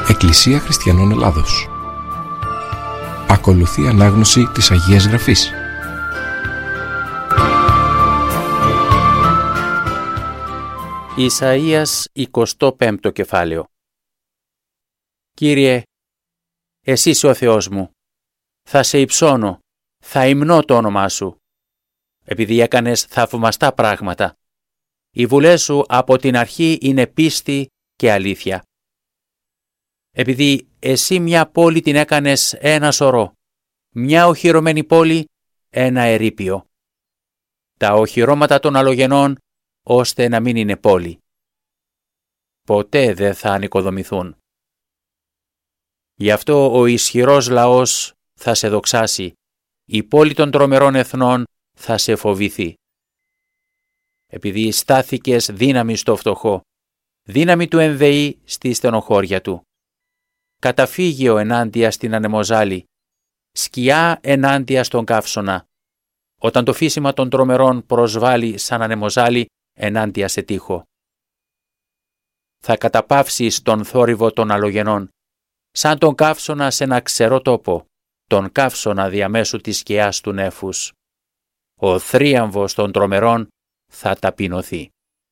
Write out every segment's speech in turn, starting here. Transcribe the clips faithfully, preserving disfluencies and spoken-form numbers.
Εκκλησία Χριστιανών Ελλάδος. Ακολουθεί ανάγνωση της Αγίας Γραφής. Ισαΐας εικοστό πέμπτο κεφάλαιο. Κύριε, εσύ είσαι ο Θεός μου. Θα σε υψώνω, θα υμνώ το όνομά σου, επειδή έκανες θαυμαστά πράγματα. Οι βουλές σου από την αρχή είναι πίστη και αλήθεια. Επειδή εσύ μια πόλη την έκανες ένα σωρό, μια οχυρωμένη πόλη ένα ερείπιο. Τα οχυρώματα των αλλογενών ώστε να μην είναι πόλη. Ποτέ δεν θα ανοικοδομηθούν. Γι' αυτό ο ισχυρός λαός θα σε δοξάσει, η πόλη των τρομερών εθνών θα σε φοβηθεί. Επειδή στάθηκες δύναμη στο φτωχό, δύναμη του ενδεεί στη στενοχώρια του. Καταφύγιο ενάντια στην ανεμοζάλη, σκιά ενάντια στον καύσωνα, όταν το φύσιμα των τρομερών προσβάλλει σαν ανεμοζάλη ενάντια σε τείχο. Θα καταπαύσεις τον θόρυβο των αλλογενών, σαν τον καύσωνα σε ένα ξερό τόπο, τον καύσωνα διαμέσου της σκιάς του νέφους. Ο θρίαμβος των τρομερών θα ταπεινωθεί.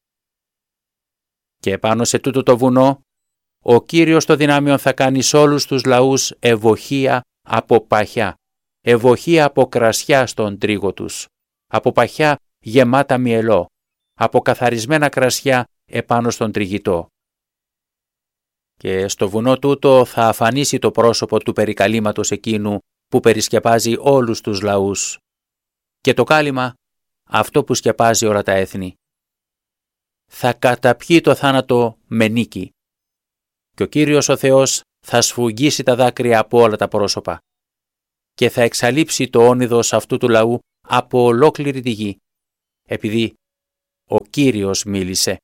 Και πάνω σε τούτο το βουνό, ο Κύριος των δυνάμεων θα κάνει σε όλους τους λαούς ευωχία από παχιά, ευωχία από κρασιά στον τρίγο τους, από παχιά γεμάτα μυελό, από καθαρισμένα κρασιά επάνω στον τριγητό. Και στο βουνό τούτο θα αφανίσει το πρόσωπο του περικαλήματος εκείνου που περισκεπάζει όλους τους λαούς, και το κάλυμα αυτό που σκεπάζει όλα τα έθνη. Θα καταπιεί το θάνατο με νίκη, και ο Κύριος ο Θεός θα σφουγγίσει τα δάκρυα από όλα τα πρόσωπα και θα εξαλείψει το όνειδος αυτού του λαού από ολόκληρη τη γη, επειδή ο Κύριος μίλησε.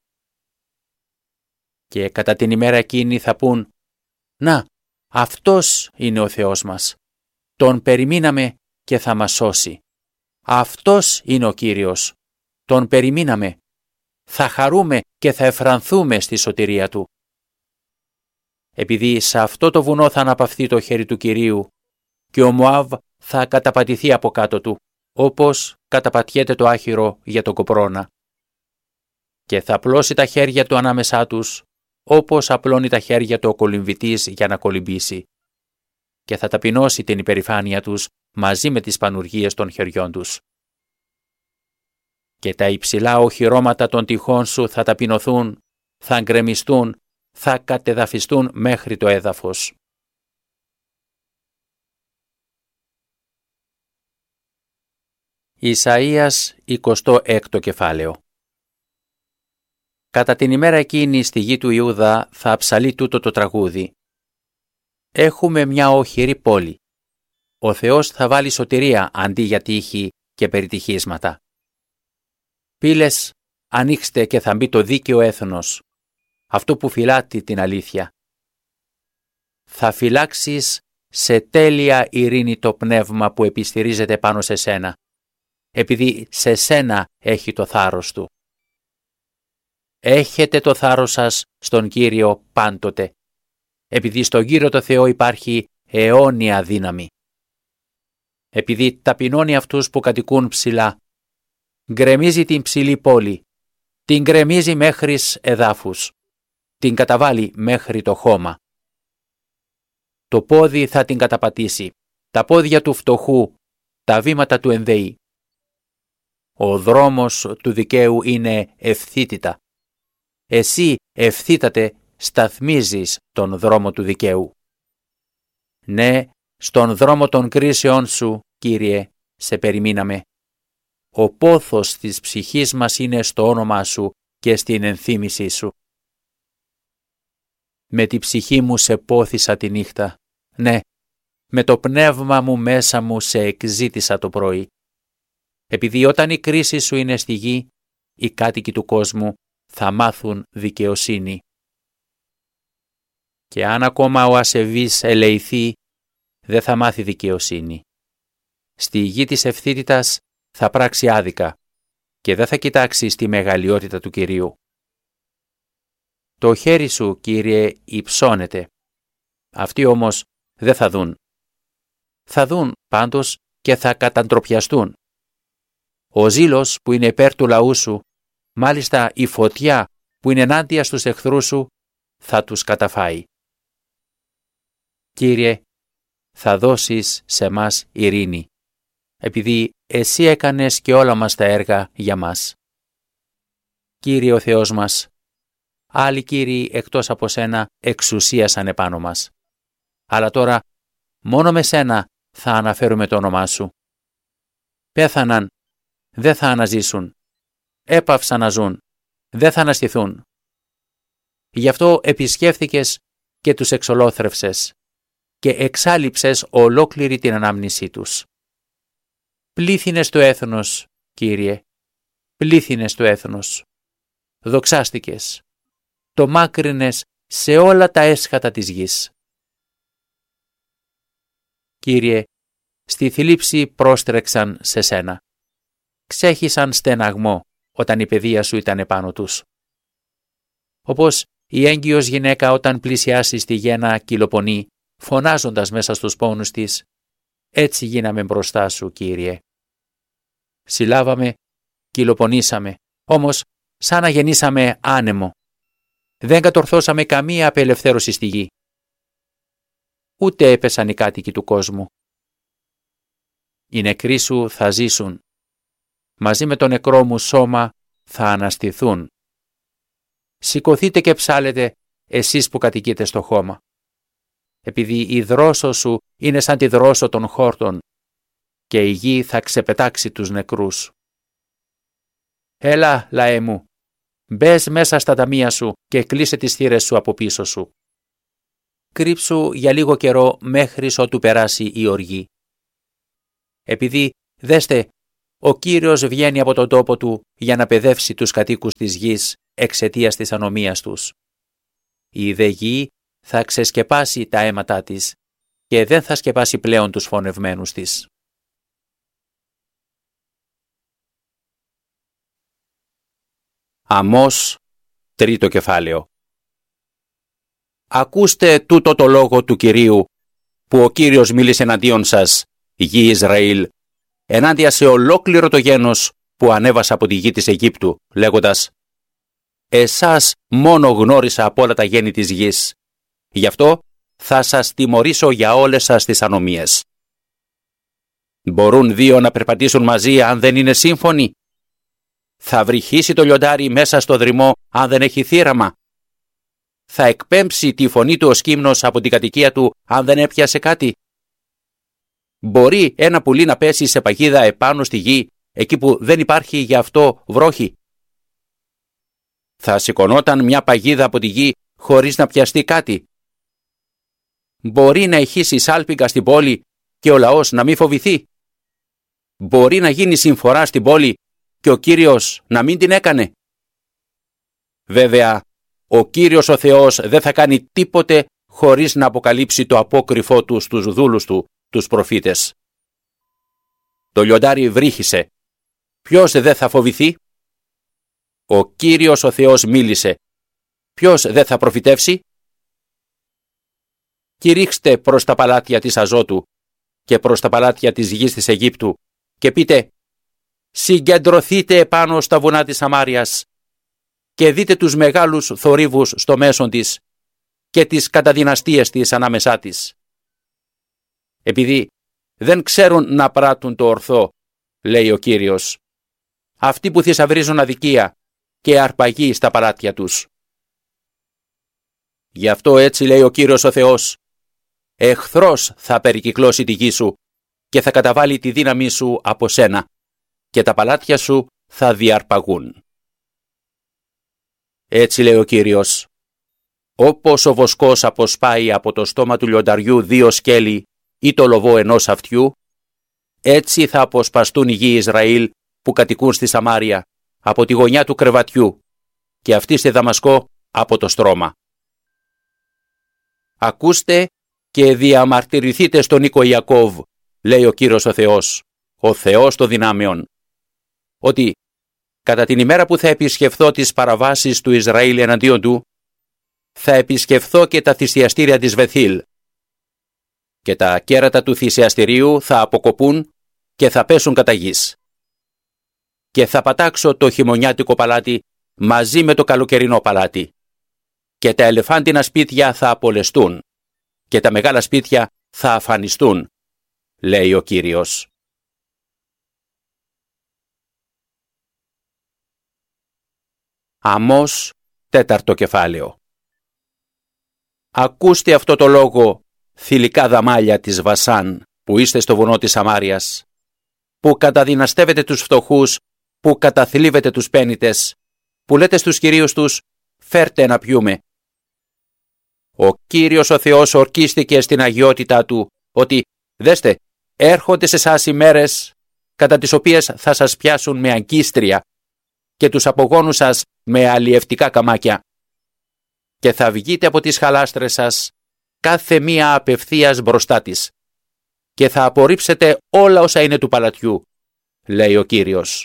Και κατά την ημέρα εκείνη θα πούν, «Να, αυτός είναι ο Θεός μας. Τον περιμείναμε και θα μας σώσει. Αυτός είναι ο Κύριος. Τον περιμείναμε. Θα χαρούμε και θα εφρανθούμε στη σωτηρία Του». Επειδή σε αυτό το βουνό θα αναπαυθεί το χέρι του Κυρίου και ο Μωάβ θα καταπατηθεί από κάτω του, όπως καταπατιέται το άχυρο για τον κοπρώνα. Και θα απλώσει τα χέρια του ανάμεσά τους, όπως απλώνει τα χέρια του ο κολυμβητής για να κολυμπήσει. Και θα ταπεινώσει την υπερηφάνεια τους μαζί με τις πανουργίες των χεριών τους. Και τα υψηλά οχυρώματα των τυχών σου θα ταπεινωθούν, θα γκρεμιστούν, θα κατεδαφιστούν μέχρι το έδαφος. Ισαΐας εικοστό έκτο κεφάλαιο. Κατά την ημέρα εκείνη στη γη του Ιούδα θα ψαλεί τούτο το τραγούδι. Έχουμε μια οχυρή πόλη. Ο Θεός θα βάλει σωτηρία αντί για τύχη και περιτυχίσματα. Πύλες, ανοίξτε και θα μπει το δίκαιο έθνος, αυτό που φυλάττει την αλήθεια. Θα φυλάξεις σε τέλεια ειρήνη το πνεύμα που επιστηρίζεται πάνω σε σένα, επειδή σε σένα έχει το θάρρος του. Έχετε το θάρρος σας στον Κύριο πάντοτε, επειδή στον Κύριο το Θεό υπάρχει αιώνια δύναμη. Επειδή ταπεινώνει αυτούς που κατοικούν ψηλά, γκρεμίζει την ψηλή πόλη, την γκρεμίζει μέχρις εδάφους, την καταβάλει μέχρι το χώμα. Το πόδι θα την καταπατήσει, τα πόδια του φτωχού, τα βήματα του ενδεεί. Ο δρόμος του δικαίου είναι ευθύτητα. Εσύ ευθύτατε σταθμίζεις τον δρόμο του δικαίου. Ναι, στον δρόμο των κρίσεών σου, Κύριε, σε περιμείναμε. Ο πόθος της ψυχής μας είναι στο όνομά σου και στην ενθύμησή σου. Με τη ψυχή μου σε πόθησα τη νύχτα. Ναι, με το πνεύμα μου μέσα μου σε εκζήτησα το πρωί. Επειδή όταν η κρίση σου είναι στη γη, οι κάτοικοι του κόσμου θα μάθουν δικαιοσύνη. Και αν ακόμα ο ασεβής ελεηθεί, δεν θα μάθει δικαιοσύνη. Στη γη της ευθύτητας θα πράξει άδικα και δεν θα κοιτάξει στη μεγαλειότητα του Κυρίου. Το χέρι σου, Κύριε, υψώνεται. Αυτοί όμως δεν θα δουν. Θα δουν πάντως και θα καταντροπιαστούν. Ο ζήλος που είναι υπέρ του λαού σου, μάλιστα η φωτιά που είναι ενάντια στους εχθρούς σου, θα τους καταφάει. Κύριε, θα δώσεις σε μας ειρήνη, επειδή Εσύ έκανες και όλα μας τα έργα για μας. Κύριε ο Θεός μας, άλλοι κύριοι εκτός από Σένα εξουσίασαν επάνω μας. Αλλά τώρα μόνο με Σένα θα αναφέρουμε το όνομά Σου. Πέθαναν, δεν θα αναζήσουν. Έπαυσαν να ζουν, δεν θα αναστηθούν. Γι' αυτό επισκέφθηκες και τους εξολόθρευσες και εξάλειψες ολόκληρη την ανάμνησή τους. Πλήθυνες το έθνος, Κύριε, πλήθυνες το έθνος. Δοξάστηκες, το μάκρυνες σε όλα τα έσχατα της γης. Κύριε, στη θλίψη πρόστρεξαν σε Σένα. Ξέχυσαν στεναγμό όταν η παιδεία Σου ήταν επάνω τους. Όπως η έγκυος γυναίκα όταν πλησιάσει στη γέννα κυλοπονεί, φωνάζοντας μέσα στους πόνους της, έτσι γίναμε μπροστά Σου, Κύριε. Συλλάβαμε, κυλοπονήσαμε, όμως σαν να γεννήσαμε άνεμο. Δεν κατορθώσαμε καμία απελευθέρωση στη γη. Ούτε έπεσαν οι κάτοικοι του κόσμου. Οι νεκροί Σου θα ζήσουν. Μαζί με το νεκρό μου σώμα θα αναστηθούν. Σηκωθείτε και ψάλετε εσείς που κατοικείτε στο χώμα. Επειδή η δρόσο Σου είναι σαν τη δρόσο των χόρτων και η γη θα ξεπετάξει τους νεκρούς. Έλα, λαέ μου, μπες μέσα στα ταμεία Σου και κλείσε τις θύρες Σου από πίσω Σου. Κρύψου για λίγο καιρό μέχρις ότου περάσει η οργή. Επειδή, δέστε, ο Κύριος βγαίνει από τον τόπο Του για να παιδεύσει τους κατοίκους της γης εξαιτίας της ανομίας τους. Η δε γη θα ξεσκεπάσει τα αίματά της και δεν θα σκεπάσει πλέον τους φωνευμένους της. Αμώς, τρίτο κεφάλαιο. Ακούστε τούτο το λόγο του Κυρίου, που ο Κύριος μίλησε εναντίον σας, γη Ισραήλ, ενάντια σε ολόκληρο το γένος που ανέβασα από τη γη της Αιγύπτου, λέγοντας «Εσάς μόνο γνώρισα από όλα τα γέννη της γης, γι' αυτό θα σας τιμωρήσω για όλες σας τις ανομίες». Μπορούν δύο να περπατήσουν μαζί αν δεν είναι σύμφωνοι? Θα βρυχήσει το λιοντάρι μέσα στο δρυμό αν δεν έχει θύραμα? Θα εκπέμψει τη φωνή του ο σκύμνος από την κατοικία του αν δεν έπιασε κάτι? Μπορεί ένα πουλί να πέσει σε παγίδα επάνω στη γη, εκεί που δεν υπάρχει γι' αυτό βρόχη? Θα σηκωνόταν μια παγίδα από τη γη χωρίς να πιαστεί κάτι? Μπορεί να ηχήσει σάλπιγγα στην πόλη και ο λαός να μην φοβηθεί? Μπορεί να γίνει συμφορά στην πόλη και ο Κύριος να μην την έκανε? Βέβαια, ο Κύριος ο Θεός δεν θα κάνει τίποτε χωρίς να αποκαλύψει το απόκρυφό Του στους δούλους Του, τους προφήτες. Το λιοντάρι βρύχησε. Ποιος δεν θα φοβηθεί? Ο Κύριος ο Θεός μίλησε. Ποιος δεν θα προφητεύσει? Κηρύξτε προς τα παλάτια της Αζώτου και προς τα παλάτια της γης της Αιγύπτου και πείτε «Συγκεντρωθείτε επάνω στα βουνά της Σαμάριας και δείτε τους μεγάλους θορύβους στο μέσον της και τις καταδυναστείες της ανάμεσά της. Επειδή δεν ξέρουν να πράττουν το ορθό, λέει ο Κύριος, αυτοί που θησαυρίζουν αδικία και αρπαγή στα παλάτια τους. Γι' αυτό έτσι λέει ο Κύριος ο Θεός, εχθρός θα περικυκλώσει τη γη σου και θα καταβάλει τη δύναμή σου από σένα και τα παλάτια σου θα διαρπαγούν. Έτσι λέει ο Κύριος, όπως ο βοσκός αποσπάει από το στόμα του λιονταριού δύο σκέλη ή το λοβό ενός αυτιού, έτσι θα αποσπαστούν οι γη Ισραήλ που κατοικούν στη Σαμάρια από τη γωνιά του κρεβατιού και αυτοί στη Δαμασκό από το στρώμα. Ακούστε και διαμαρτυρηθείτε στον οίκο Ιακώβ, λέει ο Κύριος ο Θεός, ο Θεός των δυνάμεων, ότι κατά την ημέρα που θα επισκεφθώ τις παραβάσεις του Ισραήλ εναντίον του, θα επισκεφθώ και τα θυσιαστήρια της Βεθήλ και τα κέρατα του θυσιαστηρίου θα αποκοπούν και θα πέσουν κατά γης. Και θα πατάξω το χειμωνιάτικο παλάτι μαζί με το καλοκαιρινό παλάτι. Και τα ελεφάντινα σπίτια θα απολεστούν και τα μεγάλα σπίτια θα αφανιστούν, λέει ο Κύριος. Αμώς, τέταρτο κεφάλαιο. Ακούστε αυτό το λόγο, θηλυκά δαμάλια της Βασάν, που είστε στο βουνό της Σαμάριας, που καταδυναστεύετε τους φτωχούς, που καταθλίβετε τους πένητες, που λέτε στους κυρίους τους, φέρτε να πιούμε. Ο Κύριος ο Θεός ορκίστηκε στην αγιότητά του, ότι, δέστε, έρχονται σε εσάς ημέρες, κατά τις οποίες θα σας πιάσουν με αγκίστρια και τους απογόνους σας με αλλιευτικά καμάκια. Και θα βγείτε από τις χαλάστρες σας, κάθε μία απευθείας μπροστά της, και θα απορρίψετε όλα όσα είναι του παλατιού, λέει ο Κύριος.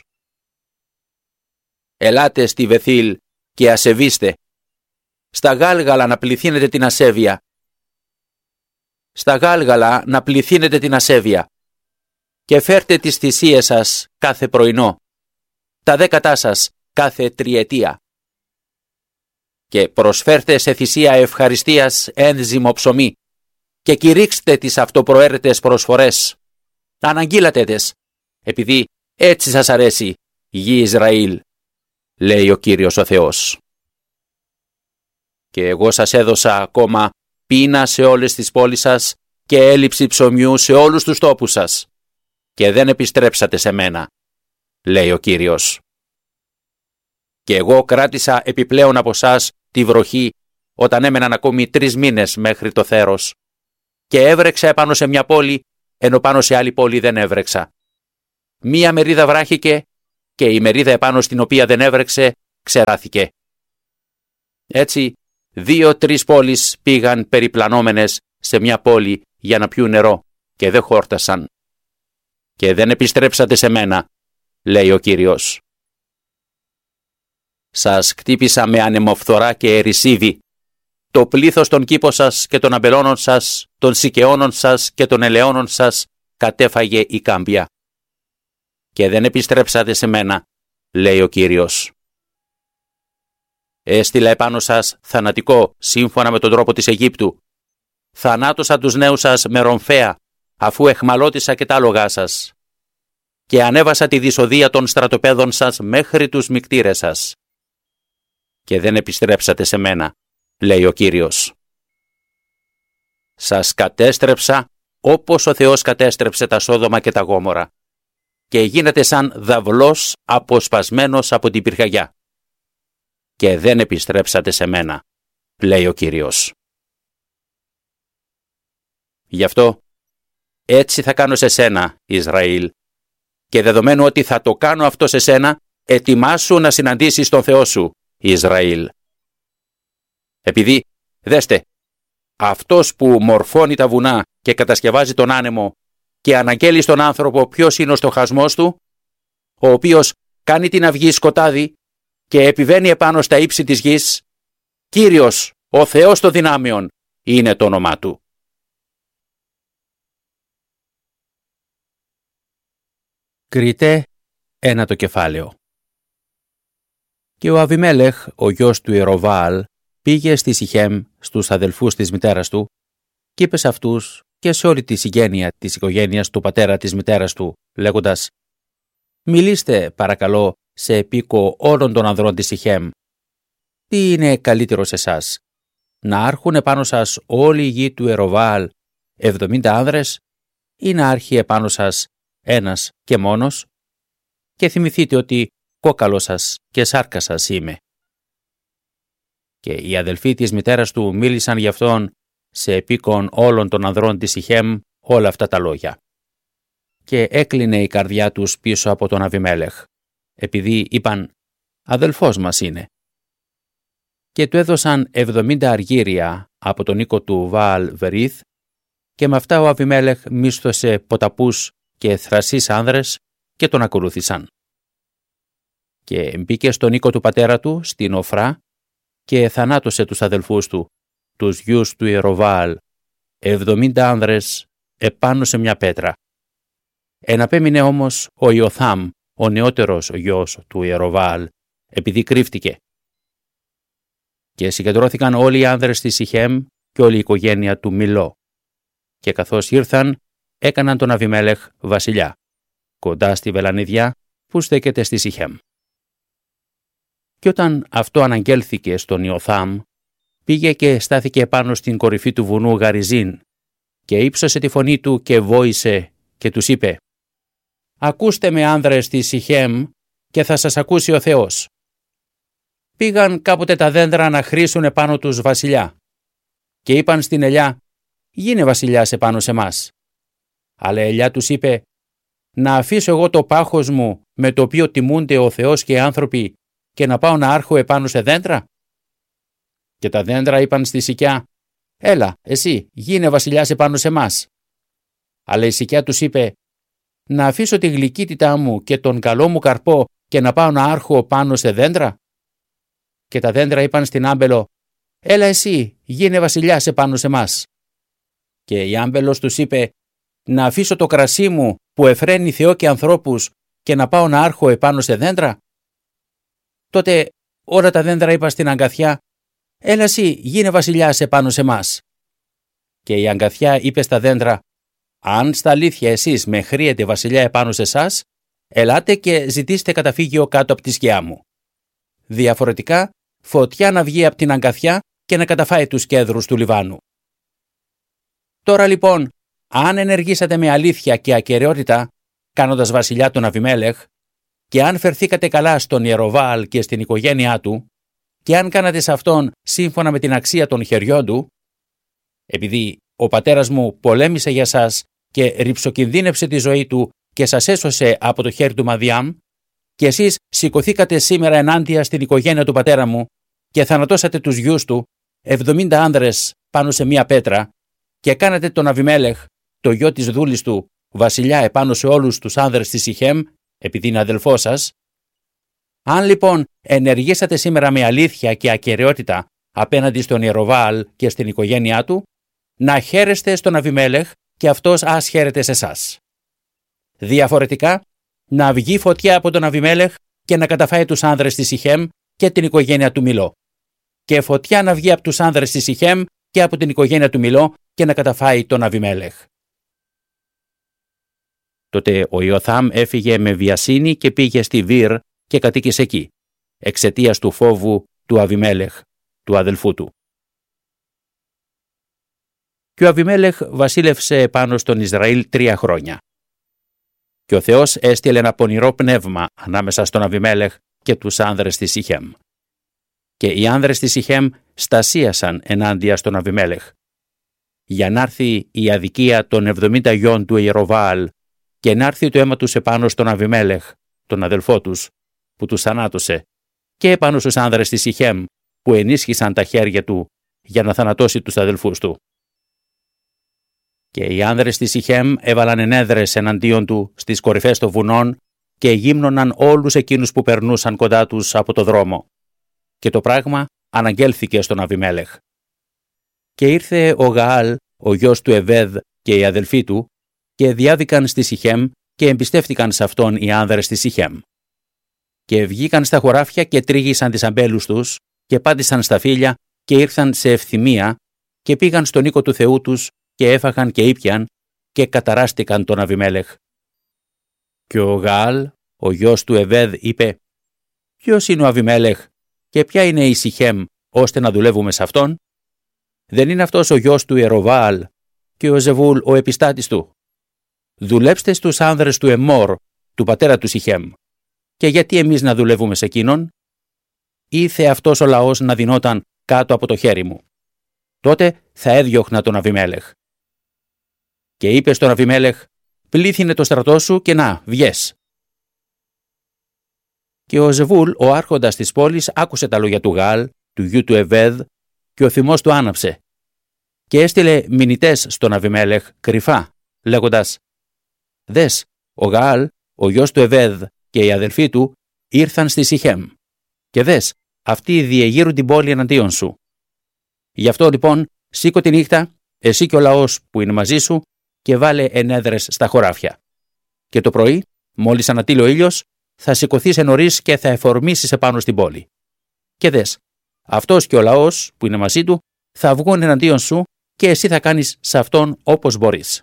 Ελάτε στη Βεθήλ και ασεβήστε, στα Γάλγαλα να πληθύνετε την ασέβεια. Στα Γάλγαλα να πληθύνετε την ασέβεια. Και φέρτε τις θυσίες σας κάθε πρωινό, τα δέκατά σας κάθε τριετία. Και προσφέρτε σε θυσία ευχαριστίας ένζυμο ψωμί και κηρύξτε τις αυτοπροαίρετες προσφορές. Αναγγείλατε τες, επειδή έτσι σας αρέσει, γη Ισραήλ, λέει ο Κύριος ο Θεός. Και εγώ σας έδωσα ακόμα πείνα σε όλες τις πόλεις σας και έλλειψη ψωμιού σε όλους τους τόπους σας, και δεν επιστρέψατε σε μένα, λέει ο Κύριος. Και εγώ κράτησα επιπλέον από σας τη βροχή όταν έμεναν ακόμη τρεις μήνες μέχρι το θέρος, και έβρεξα επάνω σε μια πόλη, ενώ πάνω σε άλλη πόλη δεν έβρεξα. Μία μερίδα βράχηκε και η μερίδα επάνω στην οποία δεν έβρεξε ξεράθηκε. Έτσι, δύο-τρεις πόλεις πήγαν περιπλανόμενες σε μια πόλη για να πιούν νερό και δεν χόρτασαν. Και δεν επιστρέψατε σε μένα, λέει ο Κύριος. Σας κτύπησα με ανεμοφθορά και ερησίδι. Το πλήθος των κήπων σας και των αμπελώνων σας, των σικαιώνων σας και των ελαιώνων σας κατέφαγε η κάμπια. Και δεν επιστρέψατε σε μένα, λέει ο Κύριος. Έστειλα επάνω σας θανατικό σύμφωνα με τον τρόπο της Αιγύπτου. Θανάτωσα τους νέους σας με ρομφαία, αφού εχμαλώτησα και τα άλογά σας. Και ανέβασα τη δυσοδεία των στρατοπέδων σας μέχρι τους μικτήρες σας. Και δεν επιστρέψατε σε μένα, λέει ο Κύριος. Σας κατέστρεψα όπως ο Θεός κατέστρεψε τα Σόδομα και τα Γόμορα, και γίνατε σαν δαυλός αποσπασμένος από την πυρκαγιά. Και δεν επιστρέψατε σε μένα, λέει ο Κύριος. Γι' αυτό έτσι θα κάνω σε σένα, Ισραήλ, και δεδομένου ότι θα το κάνω αυτό σε σένα, ετοιμάσου να συναντήσεις τον Θεό σου, Ισραήλ. Επειδή, δέστε, αυτός που μορφώνει τα βουνά και κατασκευάζει τον άνεμο και αναγγέλει στον άνθρωπο ποιος είναι ο στοχασμός του, ο οποίος κάνει την αυγή σκοτάδι και επιβαίνει επάνω στα ύψη της γης, Κύριος, ο Θεός των δυνάμεων, είναι το όνομά του. Κριτέ, ένατο κεφάλαιο. Και ο Αβιμέλεχ, ο γιος του Ιεροβάαλ, πήγε στη Σιχέμ στους αδελφούς της μητέρας του και είπε σε αυτούς και σε όλη τη συγγένεια της οικογένειας του πατέρα της μητέρας του, λέγοντας: «Μιλήστε, παρακαλώ, σε επίκο όλων των ανδρών της Σιχέμ. Τι είναι καλύτερο σε εσάς, να άρχουν επάνω σας όλη η γη του Ιεροβάαλ εβδομήντα άνδρες, ή να άρχει επάνω σας ένας και μόνος? Και θυμηθείτε ότι κόκαλο σας και σάρκα σας είμαι». Και οι αδελφοί της μητέρας του μίλησαν γι' αυτόν σε επίκον όλων των ανδρών της Σιχέμ όλα αυτά τα λόγια. Και έκλεινε η καρδιά τους πίσω από τον Αβιμέλεχ, επειδή είπαν «Αδελφός μας είναι». Και του έδωσαν εβδομήντα αργύρια από τον οίκο του Βαάλ Βερίθ, και με αυτά ο Αβιμέλεχ μίσθωσε ποταπούς και θρασείς άνδρες και τον ακολούθησαν. Και μπήκε στον οίκο του πατέρα του, στην Οφρά, και θανάτωσε τους αδελφούς του, τους γιους του Ιεροβάαλ, εβδομήντα άνδρες επάνω σε μια πέτρα. Εναπέμεινε όμως ο Ιωθάμ, ο νεότερος γιος του Ιεροβαάλ, επειδή κρύφτηκε. Και συγκεντρώθηκαν όλοι οι άνδρες της Σιχέμ και όλη η οικογένεια του Μιλώ. Και καθώς ήρθαν, έκαναν τον Αβιμέλεχ βασιλιά, κοντά στη βελανίδια που στέκεται στη Σιχέμ. Και όταν αυτό αναγγέλθηκε στον Ιωθάμ, πήγε και στάθηκε πάνω στην κορυφή του βουνού Γαριζίν και ύψωσε τη φωνή του και βόησε και τους είπε: «Ακούστε με, άνδρες της Σιχέμ, και θα σας ακούσει ο Θεός. Πήγαν κάποτε τα δέντρα να χρήσουν επάνω τους βασιλιά και είπαν στην ελιά: γίνε βασιλιάς επάνω σε μας. Αλλά η ελιά τους είπε: να αφήσω εγώ το πάχος μου με το οποίο τιμούνται ο Θεός και οι άνθρωποι και να πάω να άρχω επάνω σε δέντρα. Και τα δέντρα είπαν στη σικιά: έλα, εσύ, γίνε βασιλιάς επάνω σε μας. Αλλά η σικιά τους είπε: να αφήσω τη γλυκύτητά μου και τον καλό μου καρπό και να πάω να άρχω πάνω σε δέντρα. Και τα δέντρα είπαν στην άμπελο: έλα εσύ, γίνε βασιλιάς επάνω σε μας. Και η άμπελος τους είπε: να αφήσω το κρασί μου που εφραίνει Θεό και ανθρώπους και να πάω να άρχω επάνω σε δέντρα. Τότε όλα τα δέντρα είπαν στην αγκαθιά: έλα εσύ, γίνε βασιλιάς επάνω σε μας. Και η αγκαθιά είπε στα δέντρα: αν στα αλήθεια εσείς με χρείετε βασιλιά επάνω σε εσάς, ελάτε και ζητήστε καταφύγιο κάτω από τη σκιά μου. Διαφορετικά, φωτιά να βγει από την αγκαθιά και να καταφάει τους κέδρους του Λιβάνου. Τώρα λοιπόν, αν ενεργήσατε με αλήθεια και ακεραιότητα, κάνοντας βασιλιά τον Αβιμέλεχ, και αν φερθήκατε καλά στον Ιεροβαάλ και στην οικογένειά του, και αν κάνατε σε αυτόν σύμφωνα με την αξία των χεριών του, επειδή ο πατέρας μου πολέμησε για σας και ρυψοκινδύνευσε τη ζωή του και σας έσωσε από το χέρι του Μαδιάμ, και εσείς σηκωθήκατε σήμερα ενάντια στην οικογένεια του πατέρα μου και θανατώσατε τους γιους του, εβδομήντα άνδρες πάνω σε μία πέτρα, και κάνατε τον Αβιμέλεχ, το γιο της δούλης του, βασιλιά επάνω σε όλους τους άνδρες της Σιχέμ, επειδή είναι αδελφός σας. Αν λοιπόν ενεργήσατε σήμερα με αλήθεια και ακεραιότητα απέναντι στον Ιεροβαάλ και στην οικογένειά του, να χαίρεστε στον Αβιμέλεχ και αυτός ας χαίρεται σε εσάς. Διαφορετικά, να βγει φωτιά από τον Αβιμέλεχ και να καταφάει τους άνδρες της Σιχέμ και την οικογένεια του Μιλώ. Και φωτιά να βγει από τους άνδρες της Σιχέμ και από την οικογένεια του Μιλώ και να καταφάει τον Αβιμέλεχ. Τότε ο Ιωθάμ έφυγε με βιασύνη και πήγε στη Βύρ και κατοίκησε εκεί, εξαιτίας του φόβου του Αβιμέλεχ, του αδελφού του. Και ο Αβιμέλεχ βασίλευσε πάνω στον Ισραήλ τρία χρόνια. Και ο Θεός έστειλε ένα πονηρό πνεύμα ανάμεσα στον Αβιμέλεχ και τους άνδρες της Σιχέμ. Και οι άνδρες της Σιχέμ στασίασαν ενάντια στον Αβιμέλεχ, για να έρθει η αδικία των εβδομήντα γιών του Ιεροβαάλ και να έρθει το αίμα τους επάνω στον Αβιμέλεχ, τον αδελφό τους, που τους θανάτωσε, και επάνω στους άνδρες της Σιχέμ, που ενίσχυσαν τα χέρια του για να θανατώσει τους αδελφούς του. Και οι άνδρες της Σιχέμ έβαλαν ενέδρες εναντίον του στις κορυφές των βουνών και γύμνωναν όλους εκείνους που περνούσαν κοντά τους από το δρόμο. Και το πράγμα αναγγέλθηκε στον Αβιμέλεχ. Και ήρθε ο Γαάλ, ο γιος του Εβέδ και οι αδελφοί του, και διάδικαν στη Σιχέμ και εμπιστεύτηκαν σε αυτόν οι άνδρες της Σιχέμ. Και βγήκαν στα χωράφια και τρίγησαν τις αμπέλους τους και πάντησαν στα φύλλα και ήρθαν σε ευθυμία και πήγαν στον οίκο του Θεού τους και έφαγαν και ήπιαν και καταράστηκαν τον Αβιμέλεχ. Και ο Γαάλ, ο γιος του Εβέδ, είπε: ποιος είναι ο Αβιμέλεχ και ποια είναι η Σιχέμ ώστε να δουλεύουμε σε αυτόν? Δεν είναι αυτός ο γιος του Ιεροβαάλ και ο Ζεβούλ ο επιστάτης του? Δουλέψτε στους άνδρες του Εμμόρ, του πατέρα του Σιχέμ. Και γιατί εμείς να δουλεύουμε σε εκείνον? Ήθε αυτός ο λαός να δινόταν κάτω από το χέρι μου. Τότε θα έδιωχνα τον Αβιμέλεχ. Και είπε στον Αβιμέλεχ: πλήθυνε το στρατό σου και να, βγες. Και ο Ζεβούλ, ο άρχοντας της πόλης, άκουσε τα λόγια του Γαάλ, του γιου του Εβέδ, και ο θυμός του άναψε. Και έστειλε μηνυτές στον Αβιμέλεχ κρυφά, λέγοντας: δες, ο Γαάλ, ο γιος του Εβέδ και οι αδελφοί του ήρθαν στη Σιχέμ. Και δες, αυτοί διεγείρουν την πόλη εναντίον σου. Γι' αυτό λοιπόν σήκω τη νύχτα, εσύ και ο λαός που είναι μαζί σου, και βάλε ενέδρες στα χωράφια. Και το πρωί, μόλις ανατείλει ο ήλιος, θα σηκωθείς νωρίς και θα εφορμήσεις επάνω στην πόλη. Και δες, αυτός και ο λαός που είναι μαζί του θα βγουν εναντίον σου και εσύ θα κάνεις σε αυτόν όπως μπορείς.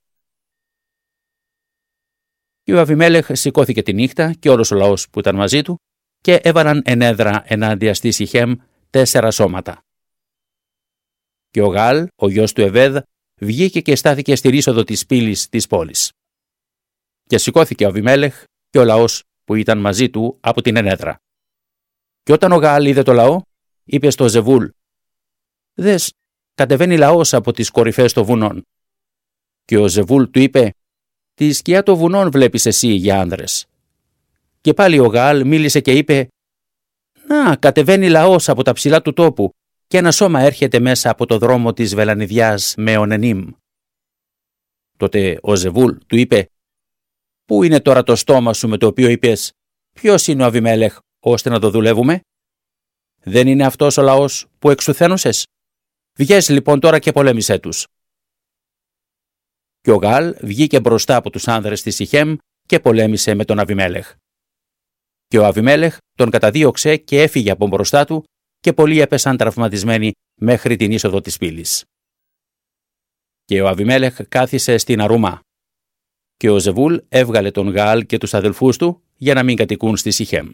Και ο Αβιμέλεχ σηκώθηκε τη νύχτα και όλος ο λαός που ήταν μαζί του και έβαλαν ενέδρα ενάντια στη Σιχέμ τέσσερα σώματα. Και ο Γαάλ, ο γιος του Εβέδ, βγήκε και στάθηκε στη είσοδο της πύλης της πόλης. Και σηκώθηκε ο Αβιμέλεχ και ο λαός που ήταν μαζί του από την ενέδρα. Και όταν ο Γαάλ είδε το λαό, είπε στο Ζεβούλ: «Δες, κατεβαίνει λαός από τις κορυφές των βουνών». Και ο Ζεβούλ του είπε: «Τη σκιά των βουνών βλέπεις εσύ για άνδρες». Και πάλι ο Γαάλ μίλησε και είπε: «Να, κατεβαίνει λαός από τα ψηλά του τόπου και ένα σώμα έρχεται μέσα από το δρόμο της Βελανιδιάς με Ονενίμ». Τότε ο Ζεβούλ του είπε: «Πού είναι τώρα το στόμα σου με το οποίο είπες, ποιος είναι ο Αβιμέλεχ, ώστε να το δουλεύουμε? Δεν είναι αυτός ο λαός που εξουθένωσες? Βγες λοιπόν τώρα και πολέμησέ τους». Και ο Γαάλ βγήκε μπροστά από τους άνδρες της Σιχέμ και πολέμησε με τον Αβιμέλεχ. Και ο Αβιμέλεχ τον καταδίωξε και έφυγε από μπροστά του και πολλοί έπεσαν τραυματισμένοι μέχρι την είσοδο της πύλης. Και ο Αβιμέλεχ κάθισε στην Αρούμα. Και ο Ζεβούλ έβγαλε τον Γαάλ και τους αδελφούς του για να μην κατοικούν στη Σιχέμ.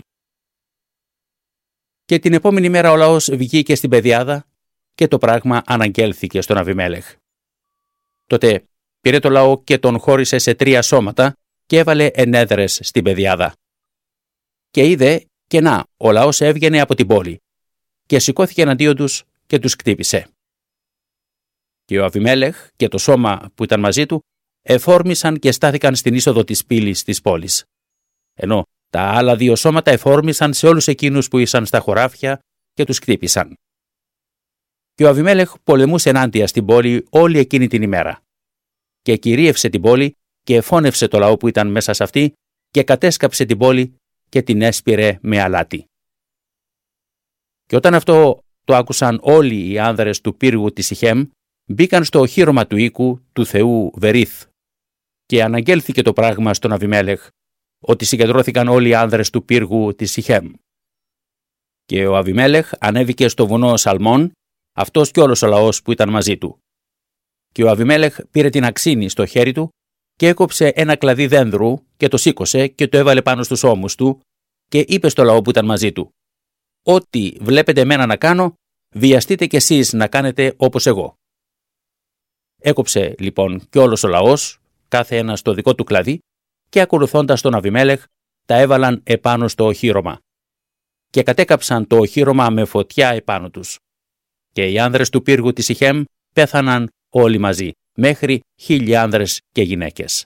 Και την επόμενη μέρα ο λαός βγήκε στην πεδιάδα και το πράγμα αναγγέλθηκε στον Αβιμέλεχ. Τότε πήρε το λαό και τον χώρισε σε τρία σώματα και έβαλε ενέδρες στην πεδιάδα. Και είδε και να, ο λαός έβγαινε από την πόλη και σηκώθηκε εναντίον τους και τους κτύπησε. Και ο Αβιμέλεχ και το σώμα που ήταν μαζί του εφόρμησαν και στάθηκαν στην είσοδο της πύλης της πόλης. Ενώ τα άλλα δύο σώματα εφόρμησαν σε όλους εκείνους που ήσαν στα χωράφια και τους κτύπησαν. Και ο Αβιμέλεχ πολεμούσε ενάντια στην πόλη όλη εκείνη την ημέρα. Και κυρίευσε την πόλη και εφώνευσε το λαό που ήταν μέσα σε αυτή και κατέσκαψε την πόλη και την έσπηρε με αλάτι. Και όταν αυτό το άκουσαν όλοι οι άνδρες του πύργου της Σιχέμ, μπήκαν στο οχύρωμα του οίκου του θεού Βερίθ. Και αναγγέλθηκε το πράγμα στον Αβιμέλεχ, ότι συγκεντρώθηκαν όλοι οι άνδρες του πύργου της Σιχέμ. Και ο Αβιμέλεχ ανέβηκε στο βουνό Σαλμών, αυτός και όλος ο λαός που ήταν μαζί του. Και ο Αβιμέλεχ πήρε την αξίνη στο χέρι του και έκοψε ένα κλαδί δένδρου και το σήκωσε και το έβαλε πάνω στους ώμους του και είπε στο λαό που ήταν μαζί του: «Ό,τι βλέπετε εμένα να κάνω, βιαστείτε κι εσείς να κάνετε όπως εγώ». Έκοψε λοιπόν κι όλος ο λαός, κάθε ένα στο δικό του κλαδί, και ακολουθώντας τον Αβιμέλεχ, τα έβαλαν επάνω στο οχύρωμα. Και κατέκαψαν το οχύρωμα με φωτιά επάνω τους. Και οι άνδρες του πύργου της Σιχέμ πέθαναν όλοι μαζί, μέχρι χίλιοι άνδρες και γυναίκες.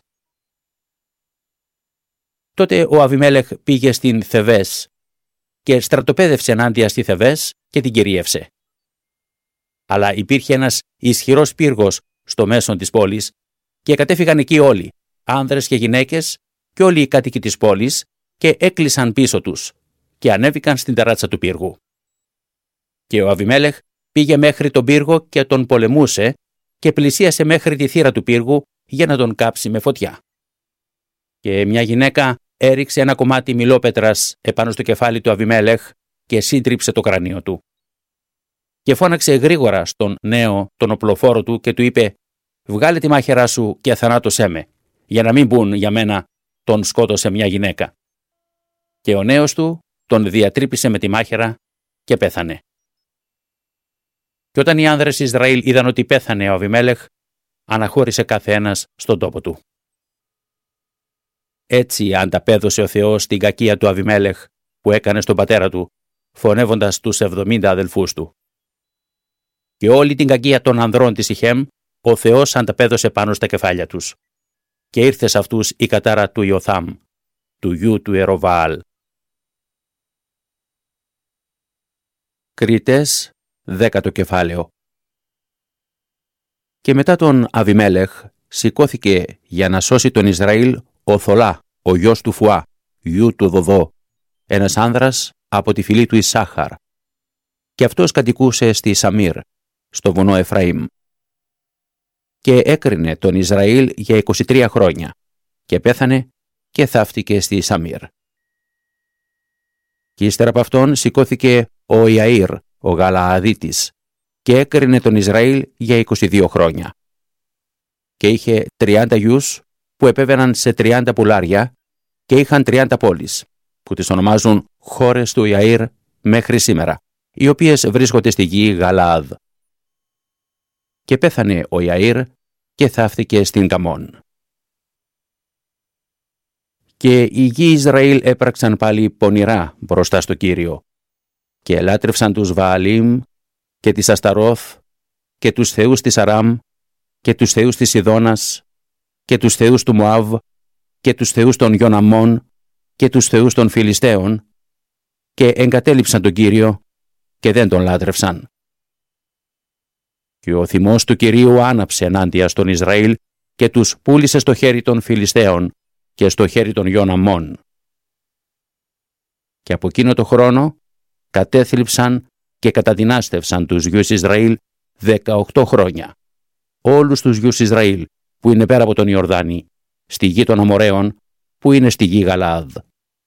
Τότε ο Αβιμέλεχ πήγε στην Θεβές και στρατοπέδευσε ενάντια στη Θεβές και την κυρίευσε. Αλλά υπήρχε ένας ισχυρός πύργος στο μέσον της πόλης και κατέφυγαν εκεί όλοι, άνδρες και γυναίκες και όλοι οι κάτοικοι της πόλης, και έκλεισαν πίσω τους και ανέβηκαν στην τεράτσα του πύργου. Και ο Αβιμέλεχ πήγε μέχρι τον πύργο και τον πολεμούσε και πλησίασε μέχρι τη θύρα του πύργου για να τον κάψει με φωτιά. Και μια γυναίκα έριξε ένα κομμάτι μιλόπετρας επάνω στο κεφάλι του Αβιμέλεχ και σύντριψε το κρανίο του. Και φώναξε γρήγορα στον νέο τον οπλοφόρο του και του είπε: «Βγάλε τη μάχαιρά σου και θανάτωσέ με, για να μην πουν για μένα τον σκότωσε μια γυναίκα». Και ο νέος του τον διατρύπησε με τη μάχαιρα και πέθανε. Και όταν οι άνδρες Ισραήλ είδαν ότι πέθανε ο Αβιμέλεχ, αναχώρησε κάθε ένας στον τόπο του. Έτσι ανταπέδωσε ο Θεός την κακία του Αβιμέλεχ που έκανε στον πατέρα του, φωνεύοντας τους εβδομήντα αδελφούς του. Και όλη την κακία των ανδρών της Σιχέμ ο Θεός ανταπέδωσε πάνω στα κεφάλια τους. Και ήρθε σε αυτούς η κατάρα του Ιωθάμ, του γιου του Εροβαάλ. Κριτές, δέκατο κεφάλαιο. Και μετά τον Αβιμέλεχ σηκώθηκε για να σώσει τον Ισραήλ ο Θολά, ο γιος του Φουά, γιου του Δοδό, ένας άνδρας από τη φυλή του Ισάχαρ. Και αυτός κατοικούσε στη Σαμίρ, στο βουνό Εφραήμ. και έκρινε τον Ισραήλ για είκοσι τρία χρόνια και πέθανε και θαύτηκε στη Σαμίρ. Και ύστερα από αυτόν σηκώθηκε ο Ιαΐρ, ο Γαλααδίτης, και έκρινε τον Ισραήλ για είκοσι δύο χρόνια. Και είχε τριάντα γιους που επέβαιναν σε τριάντα πουλάρια και είχαν τριάντα πόλεις, που τις ονομάζουν χώρες του Ιαΐρ μέχρι σήμερα, οι οποίες βρίσκονται στη γη Γαλαάδ. Και πέθανε ο Ιαΐρ και θαύτηκε στην Καμών. Και οι γη Ισραήλ έπραξαν πάλι πονηρά μπροστά στο Κύριο και ελάτρευσαν τους Βααλίμ και της Ασταρόθ και τους θεούς της Αράμ και τους θεούς της Σιδώνας και τους θεούς του Μωάβ και τους θεούς των Γιοναμών και τους θεούς των Φιλιστέων και εγκατέλειψαν τον Κύριο και δεν τον λάτρευσαν. Και ο θυμός του Κυρίου άναψε ενάντια στον Ισραήλ και τους πούλησε στο χέρι των Φιλιστέων και στο χέρι των Γιοναμών. Και από εκείνο το χρόνο κατέθλιψαν και καταδυνάστευσαν τους γιους Ισραήλ δεκαοκτώ χρόνια, όλους τους γιους Ισραήλ που είναι πέρα από τον Ιορδάνη, στη γη των Αμοραίων που είναι στη γη Γαλαάδ.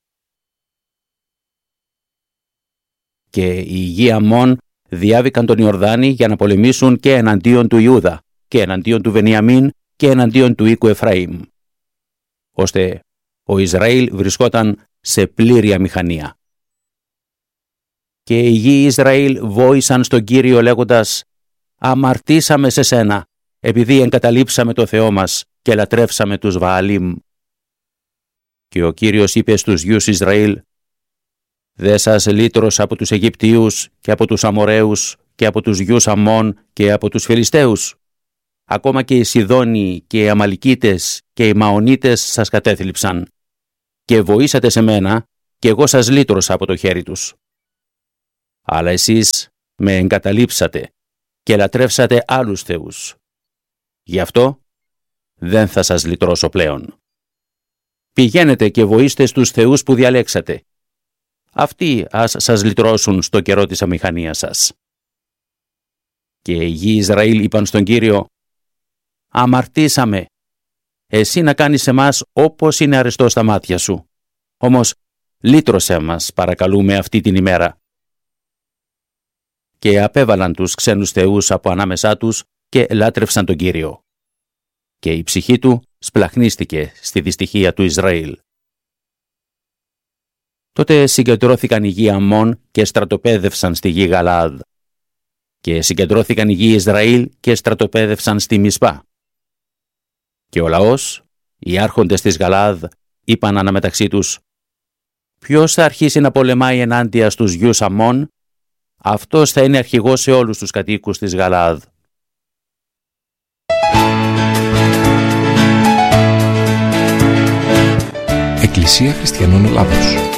Και οι γη Αμών διάβηκαν τον Ιορδάνη για να πολεμήσουν και εναντίον του Ιούδα και εναντίον του Βενιαμίν και εναντίον του οίκου Εφραήμ, ώστε ο Ισραήλ βρισκόταν σε πλήρη αμηχανία. Και οι γη Ισραήλ βόησαν στον Κύριο λέγοντας «Αμαρτήσαμε σε σένα, επειδή εγκαταλείψαμε το Θεό μας και λατρεύσαμε τους Βααλίμ». Και ο Κύριος είπε στους γιους Ισραήλ «Δε σας λύτρωσα από τους Αιγυπτίους και από τους Αμοραίους και από τους γιους Αμών και από τους Φιλιστέους. Ακόμα και οι Σιδόνιοι και οι Αμαλικίτες και οι Μαονίτες σας κατέθλιψαν. Και βοήσατε σε μένα και εγώ σας λύτρωσα από το χέρι τους. Αλλά εσείς με εγκαταλείψατε και λατρεύσατε άλλους θεούς. Γι' αυτό δεν θα σας λυτρώσω πλέον. Πηγαίνετε και βοήστε στους θεούς που διαλέξατε. Αυτοί ας σας λυτρώσουν στο καιρό της αμηχανίας σας». Και οι γη Ισραήλ είπαν στον Κύριο «Αμαρτήσαμε. Εσύ να κάνεις εμάς όπως είναι αρεστό στα μάτια σου. Όμως λύτρωσέ μας, παρακαλούμε, αυτή την ημέρα». Και απέβαλαν τους ξένους θεούς από ανάμεσά τους και λάτρευσαν τον Κύριο. Και η ψυχή του σπλαχνίστηκε στη δυστυχία του Ισραήλ. Τότε συγκεντρώθηκαν οι γη Αμών και στρατοπέδευσαν στη γη Γαλαάδ. Και συγκεντρώθηκαν οι γη Ισραήλ και στρατοπέδευσαν στη Μισπά. Και ο λαός, οι άρχοντες της Γαλαάδ, είπαν αναμεταξύ τους «Ποιος θα αρχίσει να πολεμάει ενάντια στους γιους Αμών? Αυτός θα είναι αρχηγός σε όλους τους κατοίκους της Γαλαάδ». Εκκλησία Χριστιανών Ελλάδος.